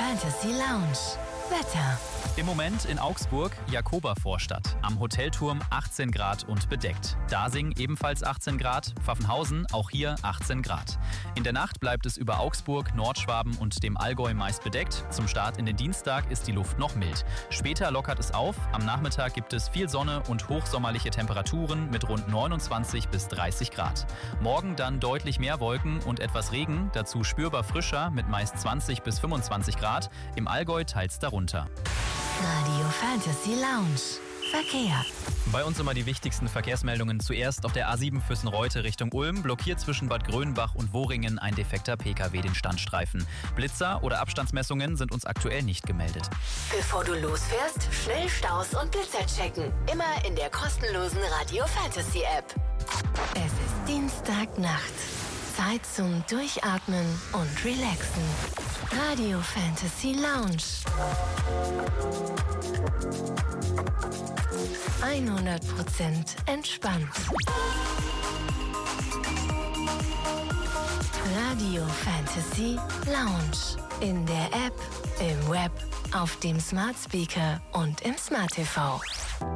Fantasy Lounge. Wetter. Im Moment in Augsburg, Jakobervorstadt. Am Hotelturm 18 Grad und bedeckt. Dasing ebenfalls 18 Grad, Pfaffenhausen auch hier 18 Grad. In der Nacht bleibt es über Augsburg, Nordschwaben und dem Allgäu meist bedeckt. Zum Start in den Dienstag ist die Luft noch mild. Später lockert es auf. Am Nachmittag gibt es viel Sonne und hochsommerliche Temperaturen mit rund 29 bis 30 Grad. Morgen dann deutlich mehr Wolken und etwas Regen, dazu spürbar frischer mit meist 20 bis 25 Grad. Im Allgäu teils darunter. Radio Fantasy Lounge. Verkehr. Bei uns immer die wichtigsten Verkehrsmeldungen. Zuerst auf der A7 Füssen-Reute Richtung Ulm. Blockiert zwischen Bad Grönbach und Woringen ein defekter Pkw den Standstreifen. Blitzer oder Abstandsmessungen sind uns aktuell nicht gemeldet. Bevor du losfährst, schnell Staus und Blitzer checken. Immer in der kostenlosen Radio Fantasy App. Es ist Dienstagnacht. Zeit zum Durchatmen und Relaxen. Radio Fantasy Lounge. 100% entspannt. Radio Fantasy Lounge. In der App, im Web, auf dem Smart Speaker und im Smart TV.